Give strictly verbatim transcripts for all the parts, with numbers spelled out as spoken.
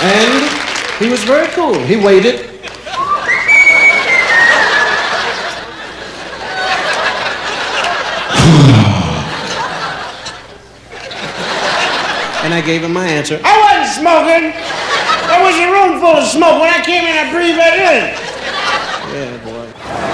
And he was very cool. He waited. And I gave him my answer. I wasn't smoking. There was a room full of smoke. When I came in, I breathed that in. Yeah, boy.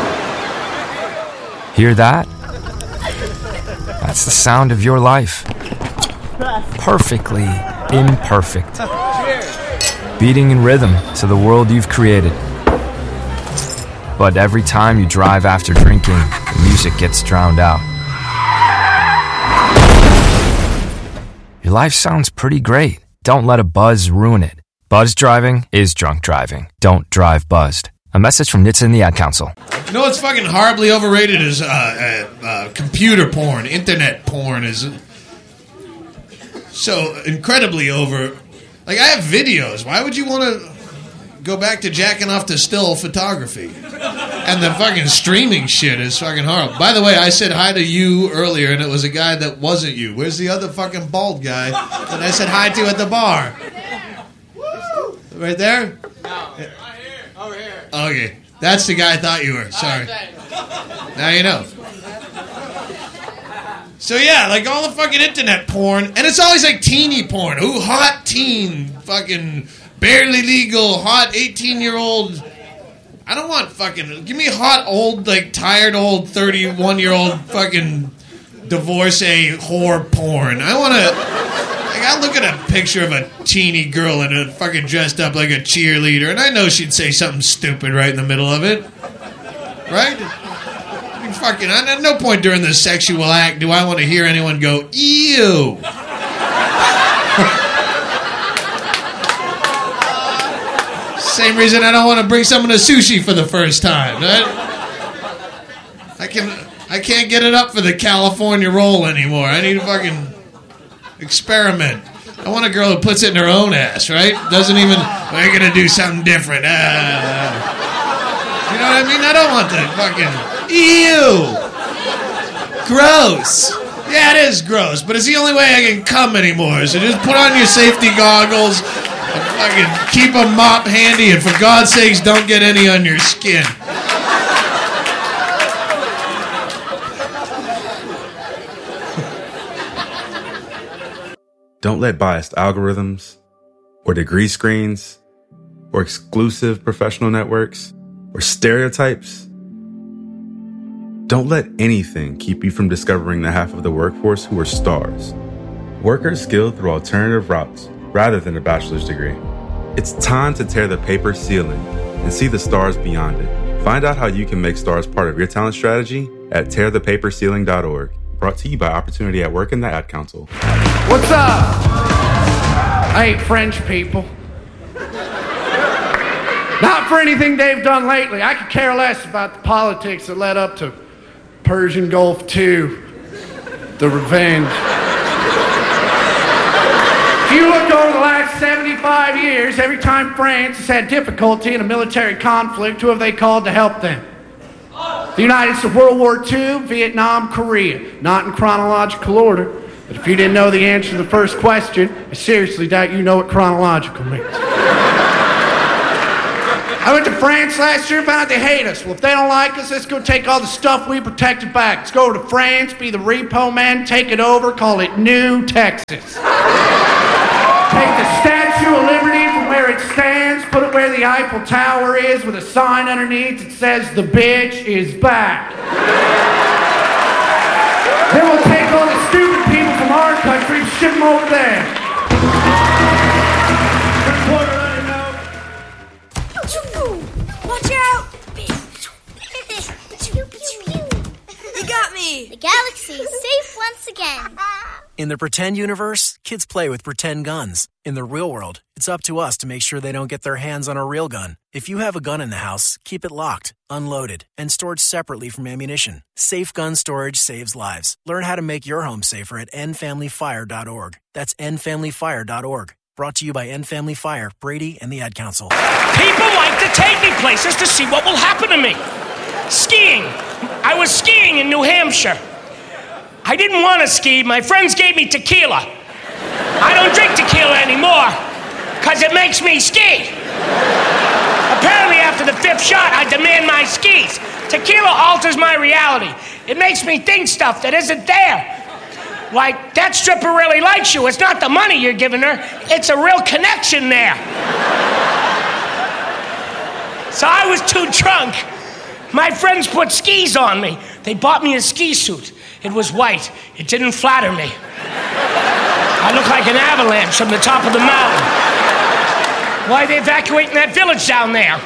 Hear that? That's the sound of your life. Perfectly imperfect. Beating in rhythm to the world you've created. But every time you drive after drinking, the music gets drowned out. Your life sounds pretty great. Don't let a buzz ruin it. Buzz driving is drunk driving. Don't drive buzzed. A message from N H T S A and the Ad Council. You know what's fucking horribly overrated is uh, uh, uh, computer porn. Internet porn is so incredibly over. Like, I have videos. Why would you want to go back to jacking off to still photography? And the fucking streaming shit is fucking horrible. By the way, I said hi to you earlier, and it was a guy that wasn't you. Where's the other fucking bald guy that I said hi to at the bar? Right there? No, right here. Over here. Okay. That's the guy I thought you were. Sorry. Now you know. So yeah, like all the fucking internet porn, and it's always like teeny porn. Ooh, hot teen, fucking barely legal, hot eighteen-year-old. I don't want fucking... Give me hot, old, like, tired, old, thirty-one-year-old fucking divorcee whore porn. I want to... Like, I look at a picture of a teeny girl and a fucking dressed up like a cheerleader, and I know she'd say something stupid right in the middle of it. Right? I mean, fucking... At no point during the sexual act do I want to hear anyone go, ew. Same reason I don't want to bring someone to sushi for the first time. Right? I can, I can't get it up for the California roll anymore. I need to fucking experiment. I want a girl who puts it in her own ass, right? Doesn't even, we're gonna do something different. Uh, you know what I mean? I don't want the fucking, ew, gross. Yeah, it is gross, but it's the only way I can come anymore. So just put on your safety goggles. And fucking keep a mop handy, and for God's sakes, don't get any on your skin. Don't let biased algorithms, or degree screens, or exclusive professional networks, or stereotypes. Don't let anything keep you from discovering the half of the workforce who are stars. Workers skilled through alternative routes, rather than a bachelor's degree. It's time to tear the paper ceiling and see the stars beyond it. Find out how you can make stars part of your talent strategy at tear the paper ceiling dot org. Brought to you by Opportunity at Work and the Ad Council. What's up? I hate French people. Not for anything they've done lately. I could care less about the politics that led up to Persian Gulf two, the revenge. If you look over the last seventy-five years, every time France has had difficulty in a military conflict, who have they called to help them? The United States of World War Two, Vietnam, Korea. Not in chronological order, but if you didn't know the answer to the first question, I seriously doubt you know what chronological means. I went to France last year and found out they hate us. Well, if they don't like us, let's go take all the stuff we protected back. Let's go over to France, be the repo man, take it over, call it New Texas. Take the Statue of Liberty from where it stands, put it where the Eiffel Tower is with a sign underneath that says, the bitch is back. Then we'll take all the stupid people from our country and ship them over there. Reporter, let her know. Watch out! You got me! The galaxy is safe once again. In the pretend universe, kids play with pretend guns. In the real world, it's up to us to make sure they don't get their hands on a real gun. If you have a gun in the house, keep it locked, unloaded, and stored separately from ammunition. Safe gun storage saves lives. Learn how to make your home safer at end family fire dot org. That's end family fire dot org. Brought to you by End Family Fire, Brady, and the Ad Council. People like to take me places to see what will happen to me. Skiing. I was skiing in New Hampshire. I didn't want to ski. My friends gave me tequila. I don't drink tequila anymore. because it makes me ski. Apparently, after the fifth shot, I demand my skis. Tequila alters my reality. It makes me think stuff that isn't there. Like, that stripper really likes you. It's not the money you're giving her. It's a real connection there. So I was too drunk. My friends put skis on me. They bought me a ski suit. It was white. It didn't flatter me. I looked like an avalanche from the top of the mountain. Why are they evacuating that village down there?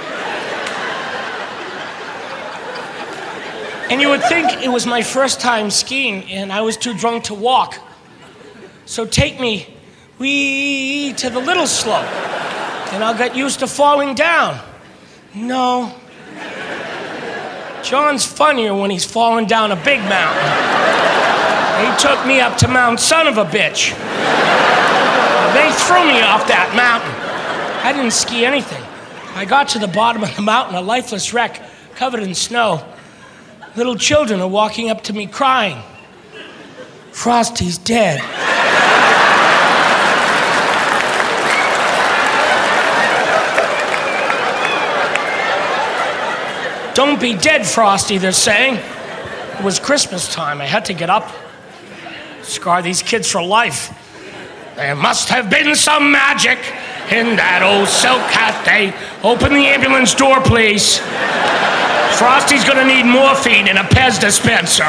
And you would think it was my first time skiing and I was too drunk to walk. So take me wee to the little slope and I'll get used to falling down. No. John's funnier when he's falling down a big mountain. He took me up to Mount Son of a Bitch. They threw me off that mountain. I didn't ski anything. I got to the bottom of the mountain, a lifeless wreck, covered in snow. Little children are walking up to me crying. Frosty's dead. Don't be dead, Frosty, they're saying. It was Christmas time. I had to get up. Scar these kids for life. There must have been some magic in that old silk hat day. Open the ambulance door, please. Frosty's gonna need morphine and a Pez dispenser.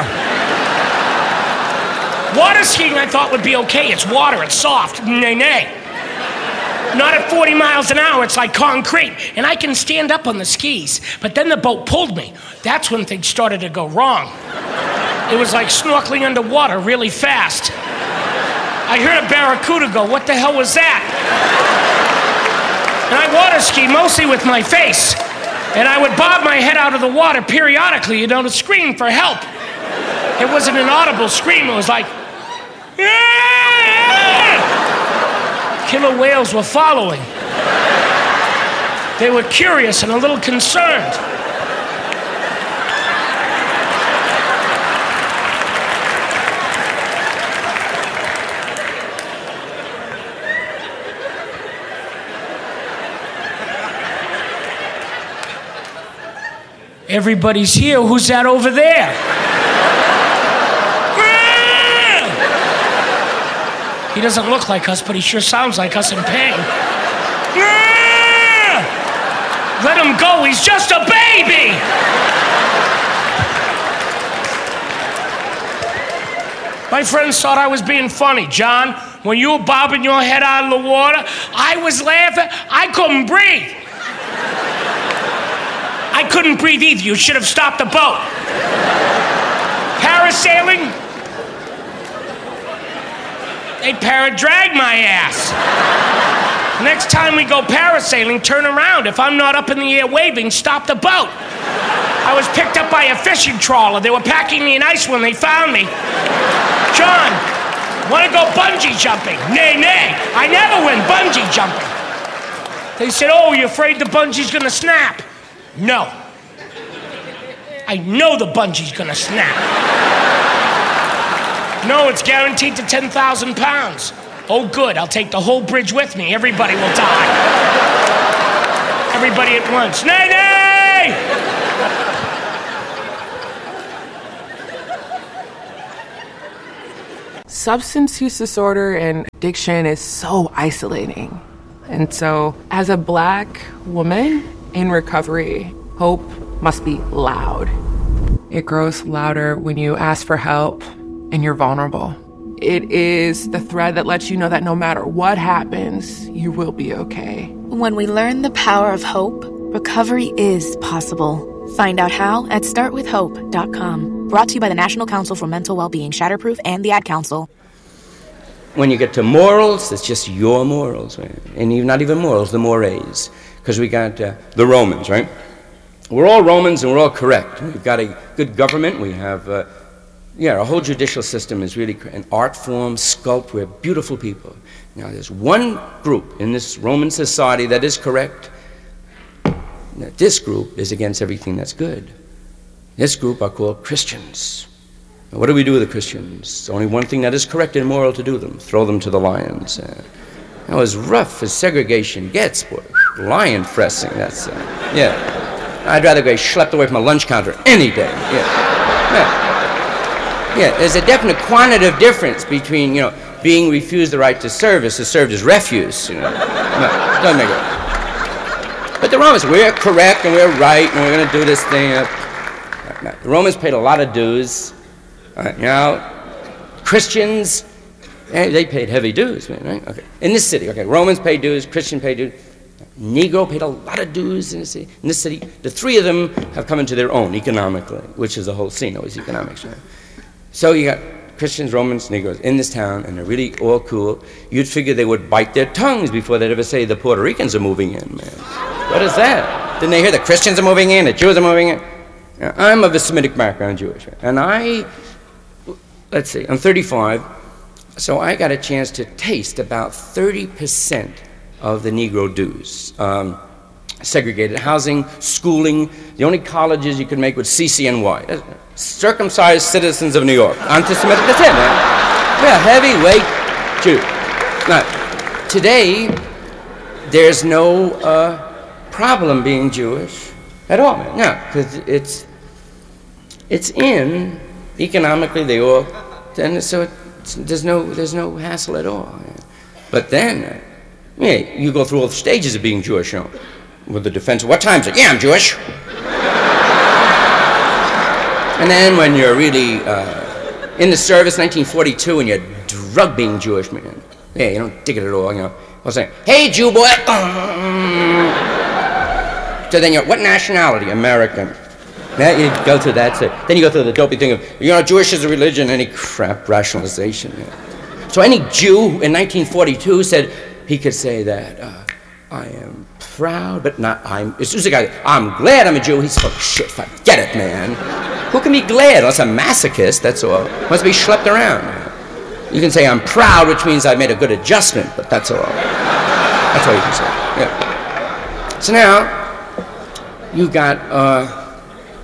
Water skiing I thought would be okay. It's water, it's soft. Nay, nay. Not at forty miles an hour, it's like concrete. And I can stand up on the skis. But then the boat pulled me. That's when things started to go wrong. It was like snorkeling underwater really fast. I heard a barracuda go, what the hell was that? And I water ski mostly with my face. And I would bob my head out of the water periodically, you know, to scream for help. It wasn't an audible scream, it was like, Aah! Killer whales were following. They were curious and a little concerned. Everybody's here. Who's that over there? He doesn't look like us, but he sure sounds like us in pain. Let him go. He's just a baby. My friends thought I was being funny. John, when you were bobbing your head out of the water, I was laughing. I couldn't breathe. I couldn't breathe either. You should have stopped the boat. Parasailing? They para-drag my ass. Next time we go parasailing, turn around. If I'm not up in the air waving, stop the boat. I was picked up by a fishing trawler. They were packing me in ice when they found me. John, want to go bungee jumping? Nay, nay. I never went bungee jumping. They said, oh, you're afraid the bungee's gonna snap? No. I know the bungee's gonna snap. No, it's guaranteed to ten thousand pounds. Oh, good, I'll take the whole bridge with me. Everybody will die. Everybody at once. Nay, nay! Substance use disorder and addiction is so isolating. And so, as a Black woman in recovery, hope must be loud. It grows louder when you ask for help and you're vulnerable. It is the thread that lets you know that no matter what happens, you will be okay. When we learn the power of hope, recovery is possible. Find out how at start with hope dot com. Brought to you by the National Council for Mental Wellbeing, Shatterproof, and the Ad Council. When you get to morals, it's just your morals, right? And even not even morals, the mores. Because we got uh, the Romans, right? We're all Romans and we're all correct. We've got a good government. We have, uh, yeah, our whole judicial system is really an art form, sculpt. We're beautiful people. Now, there's one group in this Roman society that is correct. Now, this group is against everything that's good. This group are called Christians. Now, what do we do with the Christians? There's only one thing that is correct and moral to do them. Throw them to the lions. Uh, That was rough as segregation gets, boy. Lion fressing, that's, uh, yeah. I'd rather go schlepped away from a lunch counter any day, yeah. Yeah, yeah. There's a definite quantitative difference between, you know, being refused the right to service is served as refuse, you know. No, doesn't make it. But the Romans, we're correct and we're right and we're going to do this thing. Uh, now, the Romans paid a lot of dues. Uh, you know, Christians, eh, they paid heavy dues, man, right? Okay. In this city, okay, Romans paid dues, Christian paid dues. Negro paid a lot of dues in this city. In this city, the three of them have come into their own economically, which is the whole scene, always economics, right? So you got Christians, Romans, Negroes in this town, and they're really all cool. You'd figure they would bite their tongues before they'd ever say the Puerto Ricans are moving in, man. What is that? Didn't they hear the Christians are moving in, the Jews are moving in? Now, I'm of a Semitic background, Jewish, right? And I, let's see, I'm thirty-five, so I got a chance to taste about thirty percent of the Negro dues. Um, segregated housing, schooling, the only colleges you could make was C C N Y. Circumcised citizens of New York. Anti-Semitic, that's it, man. Yeah, heavyweight Jew. Now, today, there's no uh, problem being Jewish at all, man. No, because it's, it's in, economically, they all, and so it's, there's, no, there's no hassle at all. Man. But then, uh, yeah, you go through all the stages of being Jewish, you know, with the defense. What time is it? Yeah, I'm Jewish. And then when you're really uh, in the service, nineteen forty-two, and you're drug being Jewish, man. Yeah, you don't dig it at all, you know. I'll say, hey, Jew boy. Um. So then you're, what nationality? American. Yeah, you go through that. So then you go through the dopey thing of, you know, Jewish is a religion, any crap rationalization. Yeah. So any Jew in nineteen forty-two said, he could say that, uh, I am proud, but not, I'm, as soon as a guy, I'm glad I'm a Jew, he's full of shit, forget it, man. Who can be glad? Unless a masochist, that's all. Must be schlepped around. You can say I'm proud, which means I've made a good adjustment, but that's all. That's all you can say, yeah. So now, you've got uh,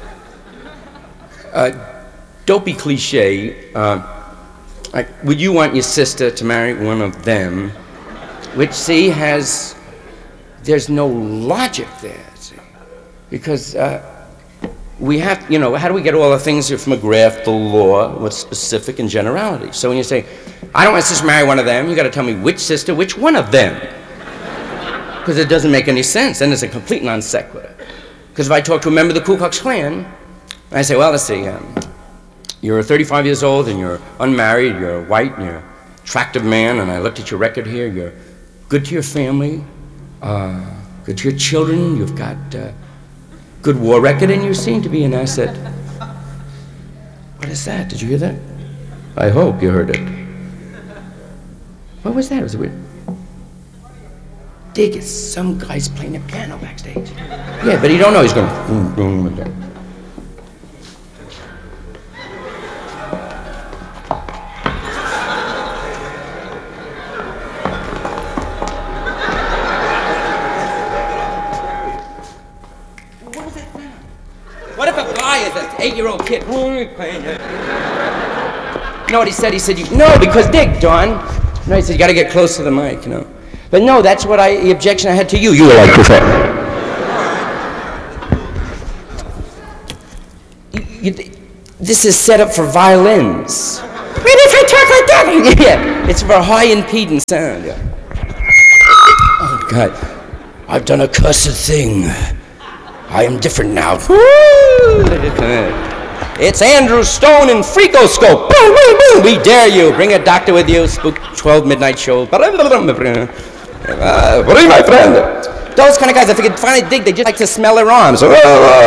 a dopey cliche, uh, like, would you want your sister to marry one of them? Which, see, has, there's no logic there, see, because uh, we have, you know, how do we get all the things here from McGrath, the law, what's specific and generality? So when you say, I don't want my sister to marry one of them, you got to tell me which sister, which one of them, because it doesn't make any sense, then it's a complete non sequitur. Because if I talk to a member of the Ku Klux Klan, I say, well, let's see, um, you're thirty-five years old and you're unmarried, you're white, and you're an attractive man, and I looked at your record here, you're good to your family, uh, good to your children, you've got uh, good war record, and you seem to be an asset. What is that? Did you hear that? I hope you heard it. What was that? Was it weird? Dig it. Some guy's playing the piano backstage. Yeah, but he don't know he's going. Boom, boom, like that. Eight-year-old kid. You know what he said? He said, you, no, because Dick, Don. No, he said, you got to get close to the mic, you know. But no, that's what I, the objection I had to you. You were like, you, you, this is set up for violins. Maybe if I talk like that. Yeah, it's for a high impedance sound. Yeah. Oh, God. I've done a cursed thing. I am different now. It's Andrew Stone in Freakoscope. Boom, boom, boom. We dare you. Bring a doctor with you. Spook twelve midnight show. Uh, my friend. Those kind of guys, I figured, finally dig, they just like to smell their arms. Okay.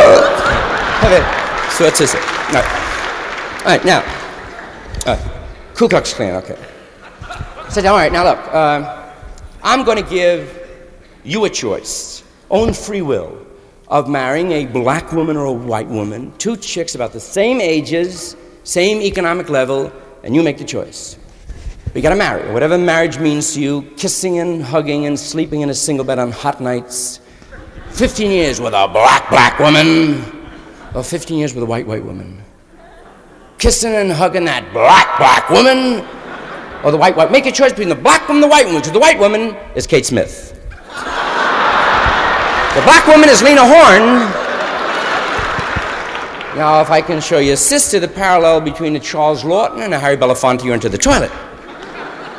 So that's it. All right. All right, now. Uh, Ku Klux Klan, okay. So, all right, now look. Uh, I'm going to give you a choice. Own free will. Of marrying a black woman or a white woman, two chicks about the same ages, same economic level, and you make the choice. But you gotta marry, whatever marriage means to you, kissing and hugging and sleeping in a single bed on hot nights, fifteen years with a black, black woman, or fifteen years with a white, white woman. Kissing and hugging that black, black woman, or the white woman. Make a choice between the black woman and the white woman. So the white woman is Kate Smith. The black woman is Lena Horne. Now, if I can show you, sister, the parallel between a Charles Lawton and a Harry Belafonte, you're into the toilet.